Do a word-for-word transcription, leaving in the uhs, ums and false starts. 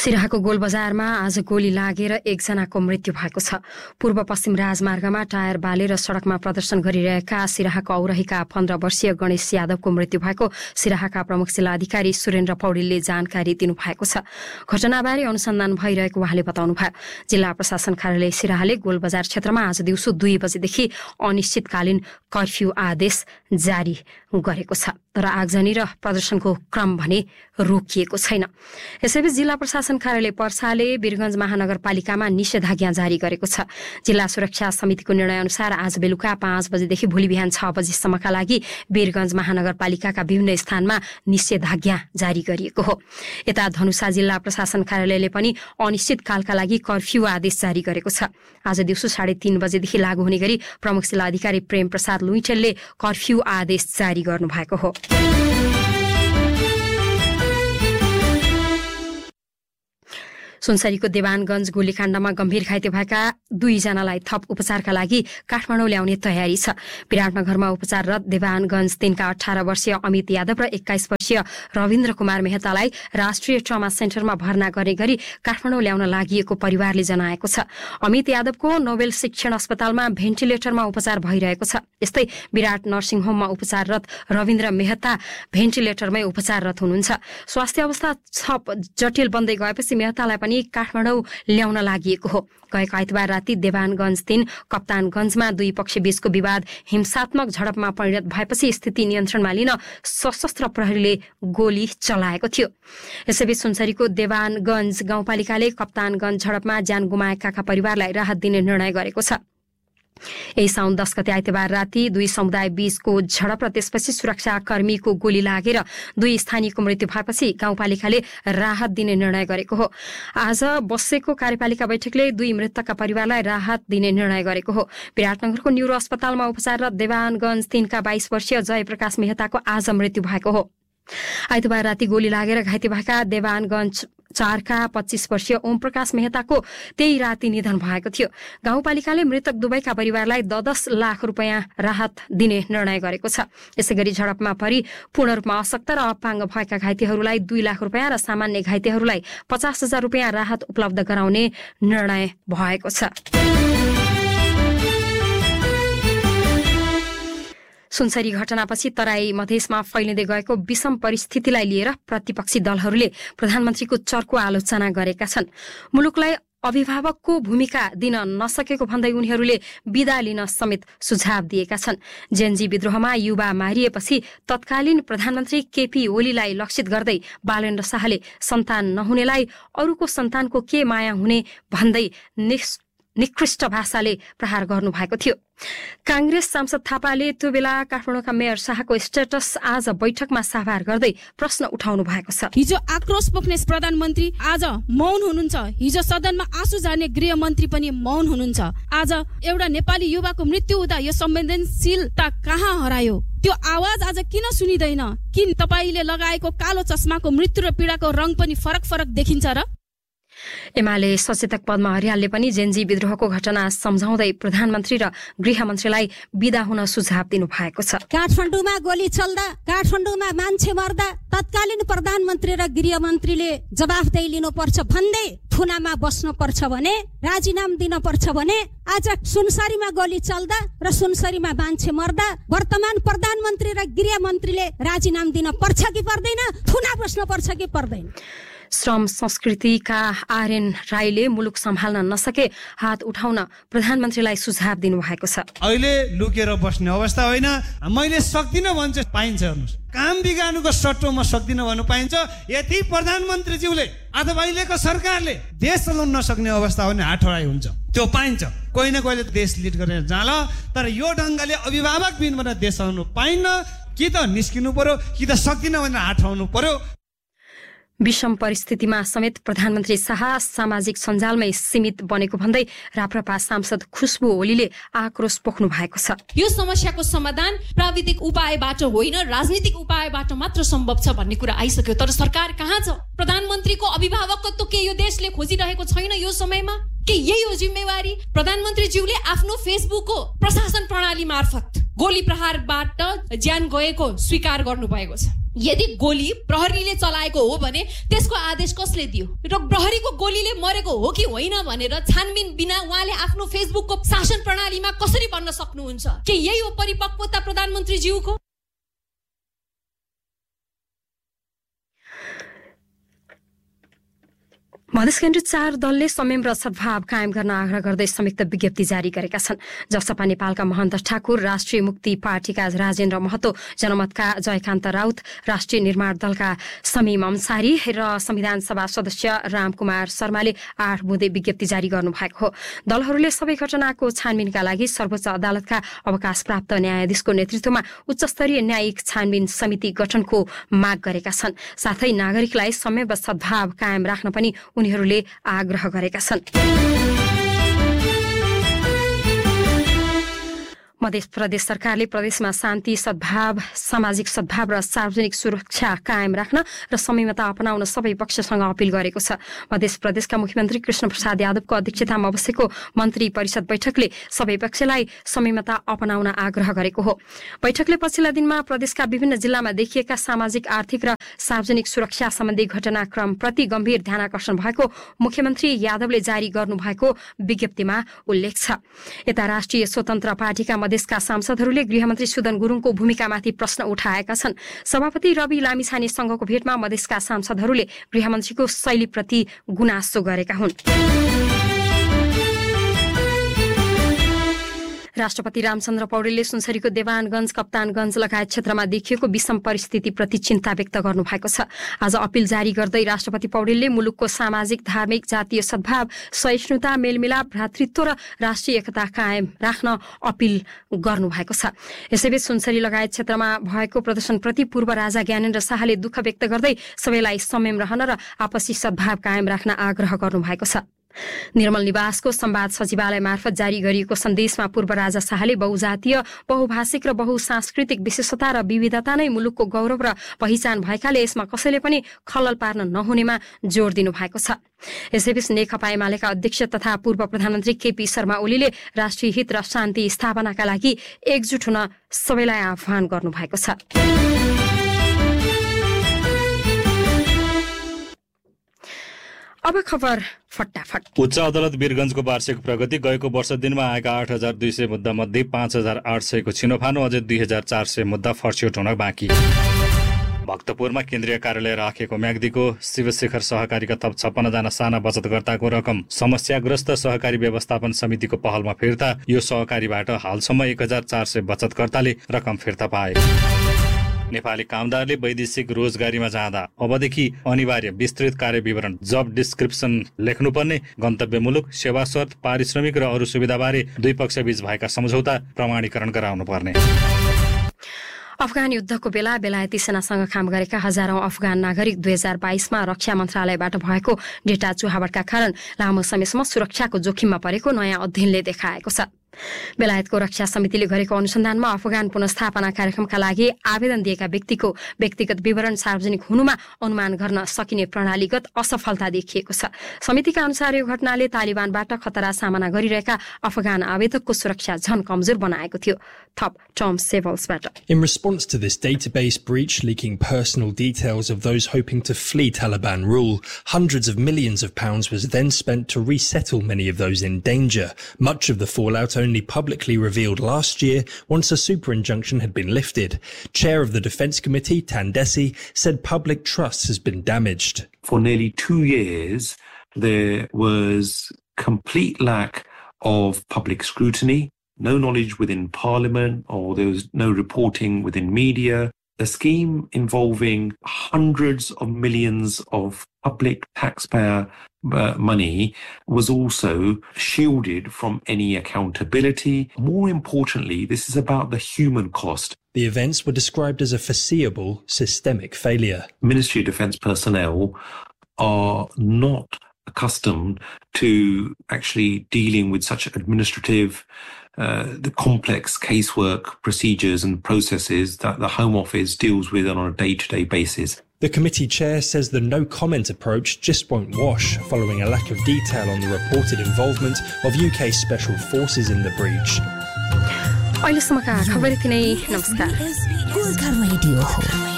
सिराहाको गोलबजारमा आज गोली लागेर एकजनाको मृत्यु भएको छ। पूर्व पश्चिम राजमार्गमा टायर बालेर सड़कमा प्रदर्शन गरिरहेका सिराहाको औरहीका पन्ध्र वर्षीय गणेश यादवको मृत्यु भएको सिराहाका प्रमुख जिल्ला अधिकारी सुरेन्द्र पौडेलले जानकारी दिनुभएको छ। घटनाबारे अनुसन्धान भइरहेको उहाँले बताउनुभयो। जिल्ला प्रशासन कार्यालय सिराहाले गोलबजार क्षेत्रमा आज दिउँसो दुई बजेदेखि अनिश्चितकालीन कर्फ्यू आदेश जारी गरेको छ, तर आगजनी र प्रदर्शनको क्रम भने रोकिएको छैन। यसैबीच जिल्ला प्रशासन कार्यालय पर्साले वीरगञ्ज महानगरपालिकामा निषेधाज्ञा जारी गरेको छ। जिल्ला सुरक्षा समितिको निर्णय अनुसार आज बेलुका पाँच बजेदेखि भोलि बिहान छ बजेसम्मका लागि वीरगञ्ज महानगरपालिकाका विभिन्न स्थानमा निषेधाज्ञा जारी गरिएको हो। यता धनुषा जिल्ला प्रशासन कार्यालयले पनि अनिश्चितकालका लागि कर्फ्यू आदेश जारी गरेको छ। आज दिउँसो साढे तीन बजेदेखि लागू हुने गरी प्रमुख जिल्ला अधिकारी प्रेम प्रसाद लुइटेलले कर्फ्यू आदेश जारी गर्नुभएको हो। सुनसरीको देवानगञ्ज गोलीकाण्डमा गम्भीर घाइते भएका दुईजनालाई थप उपचारका लागि काठमाडौँ ल्याउने तयारी छ। विराटनगरमा उपचाररत देवानगञ्ज तीनका अठार वर्षीय अमित यादव र एक्काइस वर्षीय रविन्द्र कुमार मेहतालाई राष्ट्रिय ट्रमा सेन्टरमा भर्ना गर्ने गरी काठमाडौँ ल्याउन लागि परिवारले जनाएको छ। अमित यादवको नोबेल शिक्षण अस्पतालमा भेन्टिलेटरमा उपचार भइरहेको छ। यस्तै विराट नर्सिङ होममा उपचाररत रविन्द्र मेहता भेन्टिलेटरमै उपचाररत हुनुहुन्छ। स्वास्थ्य अवस्था थप जटिल बन्दै गएपछि मेहतालाई पनि काठमाडौँ ल्याउन लागि हो। गएको आइतबार राति देवानगञ्ज तीन कप्तानगञ्जमा दुई पक्ष बीचको विवाद हिंसात्मक झडपमा परिणत भएपछि स्थिति नियन्त्रणमा लिन सशस्त्र प्रहरीले गोली चलाएको थियो। यसैबीच सुनसरीको देवानगञ्ज गाउँपालिकाले कप्तानगञ्ज झडपमा ज्यान गुमाएकाका परिवारलाई राहत दिने निर्णय गरेको छ। यही साउन दस गते आइतबार राति दुई समुदाय बीचको झडप र त्यसपछि सुरक्षाकर्मीको गोली लागेर दुई स्थानीयको मृत्यु भएपछि गाउँपालिकाले राहत दिने निर्णय गरेको हो। आज बसेको कार्यपालिका बैठकले दुई मृतकका परिवारलाई राहत दिने निर्णय गरेको हो। विराटनगरको न्युरो अस्पतालमा उपचाररत देवानगञ्ज तीनका बाइस वर्षीय जयप्रकाश मेहताको आज मृत्यु भएको हो। आइतबार राति गोली लागेर घाइते भएका देवानगञ्ज चारका पच्चीस वर्षीय ओम प्रकाश मेहताको त्यही राति निधन भएको थियो। गाउँपालिकाले मृतक दुवैका परिवारलाई द दस लाख रुपियाँ राहत दिने निर्णय गरेको छ। यसै गरी झडपमा परि पूर्ण रूपमा अशक्त र अपाङ्ग भएका घाइतेहरूलाई दुई लाख रुपियाँ र सामान्य घाइतेहरूलाई पचास हजार रुपियाँ राहत उपलब्ध गराउने निर्णय भएको छ। सुनसरी घटनापछि तराई मधेसमा फैलिँदै गएको विषम परिस्थितिलाई लिएर प्रतिपक्षी दलहरूले प्रधानमन्त्रीको चर्को आलोचना गरेका छन्। मुलुकलाई अभिभावकको भूमिका दिन नसकेको भन्दै उनीहरूले बिदा लिन समेत सुझाव दिएका छन्। जेनजी विद्रोहमा युवा मारिएपछि तत्कालीन प्रधानमन्त्री केपी ओलीलाई लक्षित गर्दै बालेन्द्र शाहले सन्तान नहुनेलाई अरूको सन्तानको के माया हुने भन्दै निकृष्ट भाषाले प्रहार गर्नुभएको थियो। कांग्रेस सांसद थापाले त्यो बेला काठमाडौँका मेयर शाहको स्टेटस आज बैठकमा साभार गर्दै प्रश्न उठाउनु भएको छ। हिजो आक्रोश पोख्ने प्रधानमन्त्री आज मौन हुनुहुन्छ। हिजो सदनमा आँसु झार्ने गृहमन्त्री पनि मौन हुनुहुन्छ। आज एउटा नेपाली युवाको मृत्यु हुँदा यो संवेदनशीलता कहाँ हरायो? त्यो आवाज आज किन सुनिदैन? किन तपाईले लगाएको कालो चस्माको मृत्यु र पीडाको रङ पनि फरक फरक देखिन्छ र? एमाले सचेतक पद्मा हरियालले पनि जेनजी विद्रोहको घटना सम्झाउँदै प्रधानमन्त्री र गृहमन्त्रीलाई बिदा हुन सुझाव दिनु भएको छ। काठमाडौँमा गोली चल्दा, काठमाडौँमा मान्छे मर्दा तत्कालीन प्रधानमन्त्री र गृहमन्त्रीले जवाफदेही लिनुपर्छ भन्दै थुनामा बस्नु पर्छ भने, राजीनामा दिन पर्छ भने आज सुनसरीमा गोली चल्दा र सुनसरीमा मान्छे मर्दा वर्तमान प्रधानमन्त्री र गृहमन्त्रीले राजीनामा दिन पर्छ कि पर्दैन? थुना बस्नु पर्छ कि पर्दैन? श्रम संस्कृतिका आरएन राईले मुलुक सम्हाल्न नसके हात उठाउन प्रधानमन्त्रीलाई सुझाव दिनुभएको छ। अहिले लुकेर बस्ने अवस्था होइन। मैले सक्दिनँ भन्छ पाइन्छ, हेर्नुहोस्, काम बिगार्नुको सट्टोमा सक्दिनँ भन्नु पाइन्छ। यति प्रधानमन्त्रीज्यूले अथवा अहिलेको सरकारले देश चलाउन नसक्ने अवस्था हो भने हात हराइ हुन्छ, त्यो पाइन्छ। कोही न कोहीले देश लिड गरेर जाँला, तर यो ढङ्गले अभिभावक बिनबाट देश चलाउनु पाइन्न। कि त निस्किनु पर्यो, कि त सक्दिनँ भनेर हात हराउनु पर्यो। विषम परिस्थितिमा समेत प्रधानमन्त्री शाह सामाजिक सञ्जालमै सीमित बनेको भन्दै राप्रपा सांसद खुशबु ओलीले आक्रोश पोख्नु भएको छ। यो समस्याको समाधान प्राविधिक उपायबाट होइन, राजनीतिक उपायबाट मात्र सम्भव छ भन्ने कुरा आइसक्यो। तर सरकार कहाँ छ? प्रधानमन्त्रीको अभिभावकत्व के यो देशले खोजिरहेको छैन? यो समयमा के यही हो जिम्मेवारी? प्रधानमन्त्रीज्यूले आफ्नो फेसबुकको प्रशासन प्रणाली मार्फत गोली प्रहारबाट ज्यान गएको स्वीकार गर्नु भएको छ। यदि गोली प्रहरीले चलाएको हो भने त्यसको आदेश कसले दियो र प्रहरीको गोलीले मरेको हो कि होइन भनेर छानबिन बिना उहाँले आफ्नो फेसबुकको शासन प्रणालीमा कसरी भन्न सक्नुहुन्छ? के यही हो परिपक्वता प्रधानमन्त्रीज्यूको? मधेस केन्द्रित चार दलले संयम र सद्भाव कायम गर्न आग्रह गर्दै संयुक्त विज्ञप्ति जारी गरेका छन्। जसपा नेपालका महन्त ठाकुर, राष्ट्रिय मुक्ति पार्टीका राजेन्द्र महतो, जनमतका जयकान्त राउत, राष्ट्रिय निर्माण दलका समीम अंसारी र संविधान सभा सदस्य रामकुमार शर्माले आठ बुँदे विज्ञप्ति जारी गर्नुभएको हो। दलहरूले सबै घटनाको छानबिनका लागि सर्वोच्च अदालतका अवकाश प्राप्त न्यायाधीशको नेतृत्वमा उच्चस्तरीय न्यायिक छानबिन समिति गठनको माग गरेका छन्। साथै नागरिकलाई संयम र सद्भाव कायम राख्न पनि उनीहरूले आग्रह गरेका छन्। मध्य प्रदेश सरकारले प्रदेशमा शान्ति, सद्भाव, सामाजिक सद्भाव र सार्वजनिक सुरक्षा कायम राख्न र संयमता अपनाउन सबै पक्षसँग अपील गरेको छ। मध्य प्रदेशका मुख्यमन्त्री कृष्ण प्रसाद यादवको अध्यक्षतामा बसेको मन्त्री परिषद बैठकले सबै पक्षलाई संयमता अपनाउन आग्रह गरेको हो। बैठकले पछिल्ला दिनमा प्रदेशका विभिन्न जिल्लामा देखिएका सामाजिक, आर्थिक र सार्वजनिक सुरक्षा सम्बन्धी घटनाक्रमप्रति गम्भीर ध्यानाकर्षण भएको मुख्यमन्त्री यादवले जारी गर्नुभएको विज्ञप्तिमा उल्लेख छ। यता राष्ट्रिय स्वतन्त्र पार्टीका देशका सांसदहरूले गृहमन्त्री सुदन गुरुङको भूमिकामाथि प्रश्न उठाएका छन्। सभापति रवि लामिछानेसँगको भेटमा मधेसका सांसदहरूले गृहमन्त्रीको शैलीप्रति गुनासो गरेका हुन्। राष्ट्रपति रामचन्द्र पौडेलले सुनसरीको देवानगञ्ज, कप्तानगञ्ज लगायत क्षेत्रमा देखिएको विषम परिस्थितिप्रति चिन्ता व्यक्त गर्नुभएको छ। आज अपिल जारी गर्दै राष्ट्रपति पौडेलले मुलुकको सामाजिक, धार्मिक, जातीय सद्भाव, सहिष्णुता, मेलमिलाप, भ्रातृत्व र राष्ट्रिय एकता कायम राख्न अपिल गर्नुभएको छ। यसैबीच सुनसरी लगायत क्षेत्रमा भएको प्रदर्शनप्रति पूर्व राजा ज्ञानेन्द्र शाहले दुःख व्यक्त गर्दै सबैलाई संयम रहन र आपसी सद्भाव कायम राख्न आग्रह गर्नुभएको छ। निर्मल निवासको संवाद सचिवालय मार्फत जारी गरिएको सन्देशमा पूर्व राजा शाहले बहुजातीय, बहुभाषिक र बहुसांस्कृतिक विशेषता र विविधता नै मुलुकको गौरव र पहिचान भएकाले यसमा कसैले पनि खलल पार्न नहुनेमा जोड़ दिनु भएको छ। यसैबीच नेकपा एमालेका अध्यक्ष तथा पूर्व प्रधानमन्त्री केपी शर्मा ओलीले राष्ट्रिय हित र शान्ति स्थापनाका लागि एकजुट हुन सबैलाई आह्वान गर्नुभएको छ। अब खबर फटाफट। उच्च अदालत वीरगञ्जको वार्षिक प्रगति। गएको वर्ष दिनमा आएका आठ हजार दुई सय मुद्दा मध्ये पाँच हजार आठ सयको छिनोफानो, अझै दुई हजार चार सय मुद्दा फर्स्यौट हुन बाँकी। भक्तपुरमा केन्द्रीय कार्यालय राखेको म्याग्दीको शिवशेखर सहकारीका थप छप्पन्न जना साना बचतकर्ताको रकम समस्याग्रस्त सहकारी व्यवस्थापन समितिको पहलमा फिर्ता। यो सहकारीबाट हालसम्म एक हजार चार सय बचतकर्ताले रकम फिर्ता पाए। नेपाली कामदारले वैदेशिक रोजगारीमा जाँदा अबदेखि अनिवार्य विस्तृत कार्य विवरण, जब डिस्क्रिप्सन लेख्नुपर्ने, गन्तव्य मुलुक, सेवा शर्त, पारिश्रमिक र अरू सुविधाबारे दुई पक्षबीच भएका सम्झौता प्रमाणीकरण गराउनु पर्ने। अफगान युद्धको बेला बेलायती सेनासँग काम गरेका हजारौं अफगान नागरिक दुई हजार बाइसमा रक्षा मन्त्रालयबाट भएको डेटा चुहावटका कारण लामो समयसम्म सुरक्षाको जोखिममा परेको नयाँ अध्ययनले देखाएको छ। बेलायतको रक्षा समितिले गरेको अनुसन्धानमा अफगान पुनर्स्थापना कार्यक्रमका लागि आवेदन दिएका व्यक्तिको व्यक्तिगत विवरण सार्वजनिक हुनुमा अनुमान गर्न सकिने प्रणालीगत असफलता देखिएको छ। समितिका अनुसार यो घटनाले तालिबानबाट खतरा सामना गरिरहेका अफगान आवेदकको सुरक्षा झन कमजोर बनाएको थियो। थप Tom सेभल्सबाट। In response to this database breach leaking personal details of those hoping to flee Taliban rule, hundreds of millions of pounds was then spent to resettle many of those in danger. Much of the fallout only publicly revealed last year once a super injunction had been lifted. Chair of the Defence Committee, Tandesi, said public trust has been damaged. For nearly two years, there was complete lack of public scrutiny, no knowledge within Parliament, or there was no reporting within media. A scheme involving hundreds of millions of public taxpayer uh, money was also shielded from any accountability. More importantly, this is about the human cost. The events were described as a foreseeable systemic failure. Ministry of Defence personnel are not accustomed to actually dealing with such administrative Uh, the complex casework procedures and processes that the Home Office deals with on a day-to-day basis. The committee chair says the no-comment approach just won't wash, following a lack of detail on the reported involvement of U K special forces in the breach. अहिलेसम्मका खबर यति नै। नमस्कार।